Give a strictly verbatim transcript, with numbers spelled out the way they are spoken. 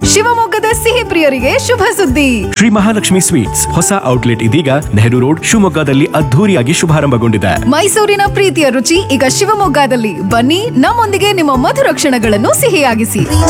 ಶಿವಮೊಗ್ಗದ ಸಿಹಿ ಪ್ರಿಯರಿಗೆ ಶುಭ ಸುದ್ದಿ. ಶ್ರೀ ಮಹಾಲಕ್ಷ್ಮಿ ಸ್ವೀಟ್ಸ್ ಹೊಸ ಔಟ್ಲೆಟ್ ಇದೀಗ ನೆಹರು ರೋಡ್ ಶಿವಮೊಗ್ಗದಲ್ಲಿ ಅದ್ಧೂರಿಯಾಗಿ ಶುಭಾರಂಭಗೊಂಡಿದೆ. ಮೈಸೂರಿನ ಪ್ರೀತಿಯ ರುಚಿ ಈಗ ಶಿವಮೊಗ್ಗದಲ್ಲಿ. ಬನ್ನಿ, ನಮ್ಮೊಂದಿಗೆ ನಿಮ್ಮ ಮಧುರ ಕ್ಷಣಗಳನ್ನು ಸಿಹಿಯಾಗಿಸಿ.